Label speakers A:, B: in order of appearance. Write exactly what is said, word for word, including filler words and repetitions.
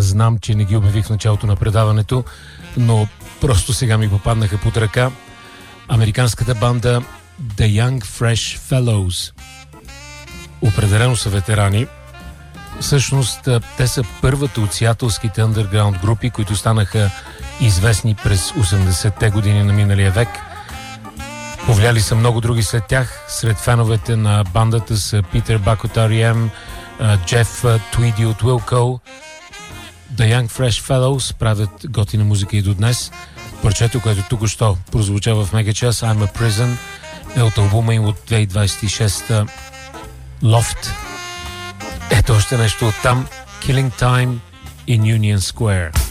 A: Знам, че не ги обявих в началото на предаването, но просто сега ми попаднаха под ръка. Американската банда The Young Fresh Fellows. Определено са ветерани. Всъщност, те са първата от сиатълските андерграунд групи, които станаха известни през осемдесетте години на миналия век. Повлияли са много други след тях. Сред феновете на бандата са Питер Бак от Ар И Ем, Джеф Твиди от Wilco. The Young Fresh Fellows правят готина музика и до днес. Парчето, което тук-що прозвуча в Мегачас, I'm a Prison, е от албума им от две хиляди двадесет и шеста Loft. Ето още нещо от там. Killing Time in Union Square.